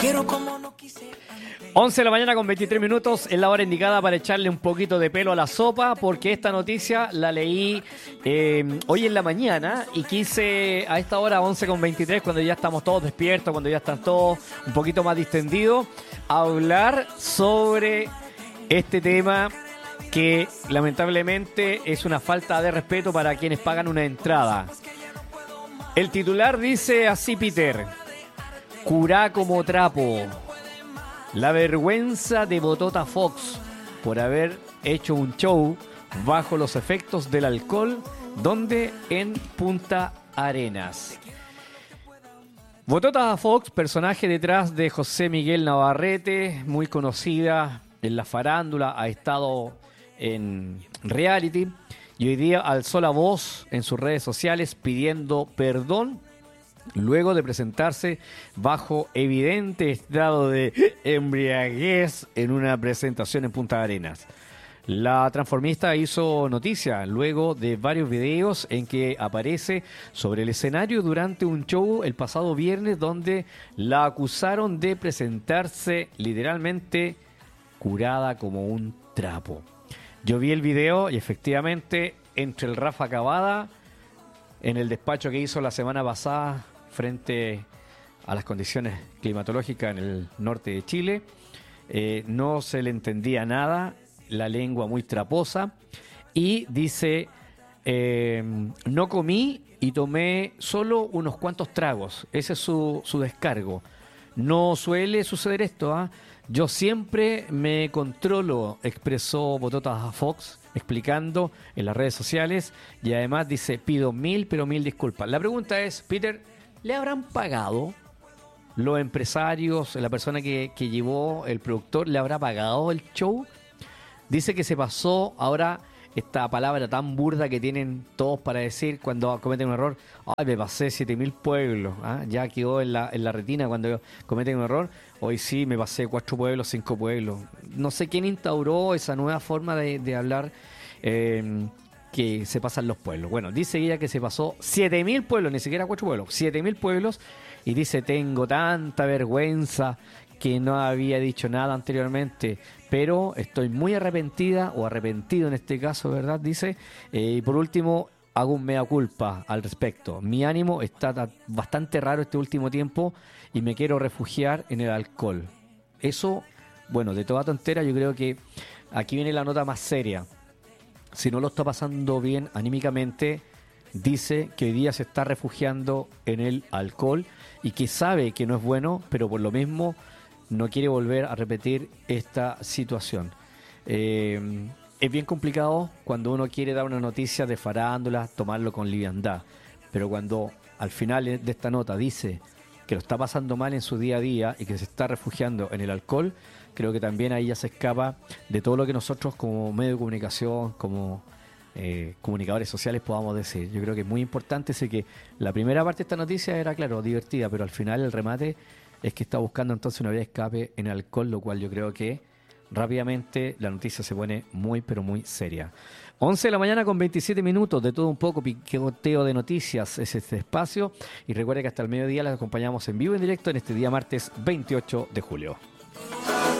11 de la mañana con 23 minutos es la hora indicada para echarle un poquito de pelo a la sopa, porque esta noticia la leí hoy en la mañana y quise a esta hora 11 con 23, cuando ya estamos todos despiertos, cuando ya están todos un poquito más distendidos, hablar sobre este tema que lamentablemente es una falta de respeto para quienes pagan una entrada. El titular dice así, Peter: curá como trapo. La vergüenza de Botota Fox por haber hecho un show bajo los efectos del alcohol, donde en Punta Arenas. Botota Fox, personaje detrás de José Miguel Navarrete, muy conocida en la farándula, ha estado en reality y hoy día alzó la voz en sus redes sociales pidiendo perdón luego de presentarse bajo evidente estado de embriaguez en una presentación en Punta Arenas. La transformista hizo noticia luego de varios videos en que aparece sobre el escenario durante un show el pasado viernes, donde la acusaron de presentarse literalmente curada como un trapo. Yo vi el video y efectivamente, entre el Rafa Cavada en el despacho que hizo la semana pasada frente a las condiciones climatológicas en el norte de Chile, no se le entendía nada, la lengua muy traposa, y dice, no comí y tomé solo unos cuantos tragos. Ese es su descargo. No suele suceder esto, ¿ah? Yo siempre me controlo, expresó Botota Fox, explicando en las redes sociales, y además dice, pido mil disculpas. La pregunta es, Peter, ¿le habrán pagado los empresarios, la persona que llevó, el productor, le habrá pagado el show? Dice que se pasó, ahora esta palabra tan burda que tienen todos para decir cuando cometen un error, ay, me pasé 7.000 pueblos, ¿ah? Ya quedó en la retina cuando cometen un error. Hoy sí me pasé 4 pueblos, 5 pueblos. No sé quién instauró esa nueva forma de hablar, que se pasan los pueblos. Bueno, dice ella que se pasó 7.000 pueblos, ni siquiera 4 pueblos, 7.000 pueblos, y dice, tengo tanta vergüenza que no había dicho nada anteriormente, pero estoy muy arrepentida, o arrepentido en este caso, ¿verdad? Dice, y por último, hago un mea culpa al respecto. Mi ánimo está bastante raro este último tiempo y me quiero refugiar en el alcohol. Eso, bueno, de toda tontera, yo creo que aquí viene la nota más seria. Si no lo está pasando bien anímicamente, dice que hoy día se está refugiando en el alcohol y que sabe que no es bueno, pero por lo mismo no quiere volver a repetir esta situación. Es bien complicado cuando uno quiere dar una noticia de farándula, tomarlo con liviandad, pero cuando al final de esta nota dice que lo está pasando mal en su día a día y que se está refugiando en el alcohol, creo que también ahí ya se escapa de todo lo que nosotros como medio de comunicación, como comunicadores sociales podamos decir. Yo creo que es muy importante, sé que la primera parte de esta noticia era, claro, divertida, pero al final el remate es que está buscando entonces una vía de escape en el alcohol, lo cual yo creo que rápidamente la noticia se pone muy, pero muy seria. 11 de la mañana con 27 minutos, de todo un poco, picoteo de noticias es este espacio. Y recuerde que hasta el mediodía las acompañamos en vivo, en directo, en este día martes 28 de julio.